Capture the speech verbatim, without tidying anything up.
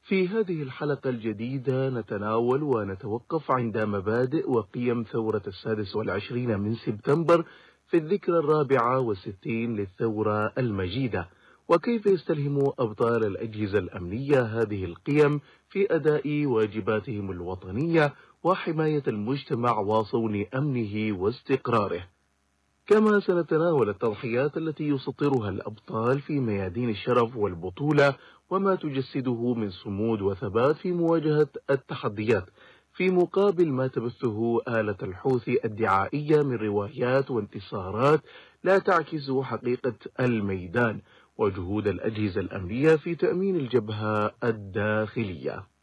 في هذه الحلقة الجديدة نتناول ونتوقف عند مبادئ وقيم ثورة السادس والعشرين من سبتمبر في الذكرى الرابعة والستين للثورة المجيدة، وكيف يستلهم أبطال الأجهزة الأمنية هذه القيم في أداء واجباتهم الوطنية وحماية المجتمع وصون أمنه واستقراره. كما سنتناول التضحيات التي يسطرها الأبطال في ميادين الشرف والبطولة وما تجسده من صمود وثبات في مواجهة التحديات، في مقابل ما تبثه آلة الحوثي الدعائية من روايات وانتصارات لا تعكس حقيقة الميدان وجهود الأجهزة الأمنية في تأمين الجبهة الداخلية.